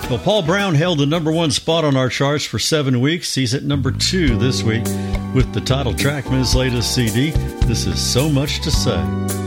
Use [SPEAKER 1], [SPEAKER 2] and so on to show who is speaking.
[SPEAKER 1] Well, Paul Brown held the number one spot on our charts for 7 weeks. He's at number 2 this week with the title track from his latest CD. This is So Much to Say.